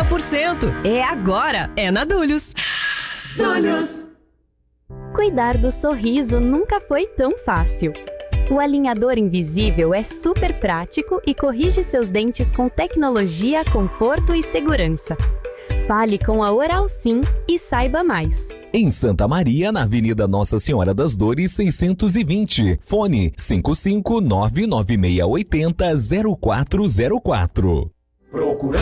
30%. É agora, é na Dulhos. Dulhos. Cuidar do sorriso nunca foi tão fácil. O alinhador invisível é super prático e corrige seus dentes com tecnologia, conforto e segurança. Fale com a Oral Sim e saiba mais. Em Santa Maria, na Avenida Nossa Senhora das Dores, 620. Fone 55996800404. Procurando